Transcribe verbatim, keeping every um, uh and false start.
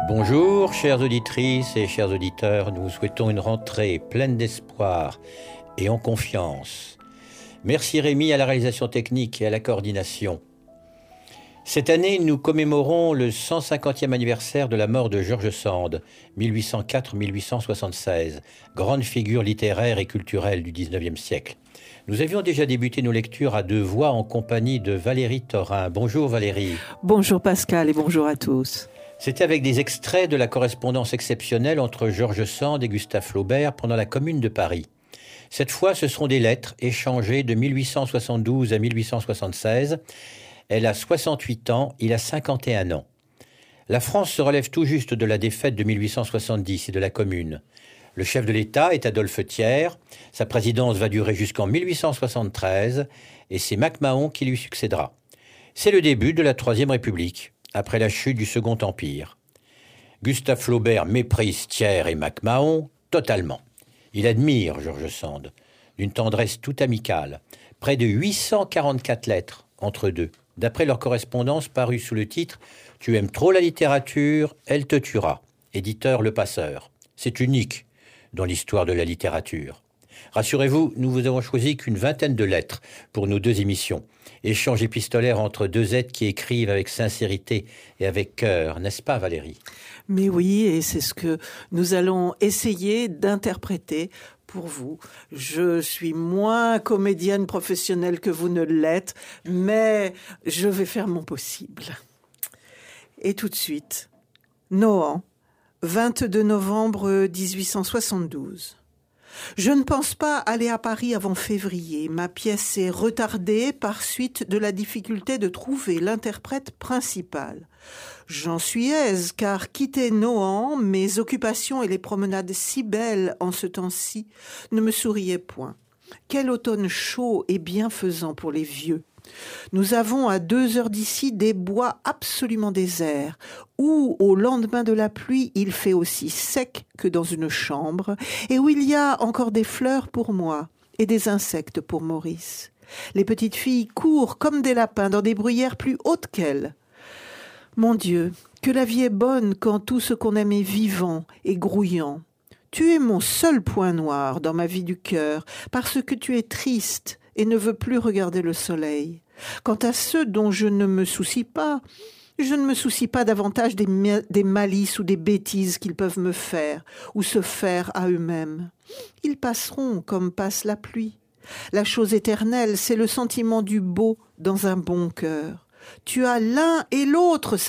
Bonjour, chères auditrices et chers auditeurs. Nous vous souhaitons une rentrée pleine d'espoir et en confiance. Merci Rémi à la réalisation technique et à la coordination. Cette année, nous commémorons le cent cinquantième anniversaire de la mort de George Sand, mille huit cent quatre à mille huit cent soixante-seize, grande figure littéraire et culturelle du dix-neuvième siècle. Nous avions déjà débuté nos lectures à deux voix en compagnie de Valérie Thorin. Bonjour Valérie. Bonjour Pascal et bonjour à tous. C'était avec des extraits de la correspondance exceptionnelle entre George Sand et Gustave Flaubert pendant la Commune de Paris. Cette fois, ce seront des lettres échangées de mille huit cent soixante-douze à mille huit cent soixante-seize. Elle a soixante-huit ans, il a cinquante et un ans. La France se relève tout juste de la défaite de mille huit cent soixante-dix et de la Commune. Le chef de l'État est Adolphe Thiers. Sa présidence va durer jusqu'en mille huit cent soixante-treize et c'est MacMahon qui lui succédera. C'est le début de la Troisième République, après la chute du Second Empire. Gustave Flaubert méprise Thiers et MacMahon totalement. Il admire George Sand, d'une tendresse toute amicale. Près de huit cent quarante-quatre lettres entre deux, d'après leur correspondance parue sous le titre « Tu aimes trop la littérature, elle te tuera », éditeur Le Passeur. C'est unique dans l'histoire de la littérature. Rassurez-vous, nous vous avons choisi qu'une vingtaine de lettres pour nos deux émissions. Échange épistolaire entre deux êtres qui écrivent avec sincérité et avec cœur, n'est-ce pas Valérie ? Mais oui, et c'est ce que nous allons essayer d'interpréter pour vous. Je suis moins comédienne professionnelle que vous ne l'êtes, mais je vais faire mon possible. Et tout de suite, Nohant, vingt-deux novembre dix-huit cent soixante-douze. Je ne pense pas aller à Paris avant février. Ma pièce est retardée par suite de la difficulté de trouver l'interprète principal. J'en suis aise, car quitter Nohant, mes occupations et les promenades si belles en ce temps-ci ne me souriaient point. Quel automne chaud et bienfaisant pour les vieux. Nous avons à deux heures d'ici des bois absolument déserts, où au lendemain de la pluie il fait aussi sec que dans une chambre, et où il y a encore des fleurs pour moi et des insectes pour Maurice. Les petites filles courent comme des lapins dans des bruyères plus hautes qu'elles. Mon Dieu, que la vie est bonne quand tout ce qu'on aime est vivant et grouillant. Tu es mon seul point noir dans ma vie du cœur, parce que tu es triste et ne veux plus regarder le soleil. Quant à ceux dont je ne me soucie pas, je ne me soucie pas davantage des, ma- des malices ou des bêtises qu'ils peuvent me faire ou se faire à eux-mêmes. Ils passeront comme passe la pluie. La chose éternelle, c'est le sentiment du beau dans un bon cœur. Tu as l'un et l'autre,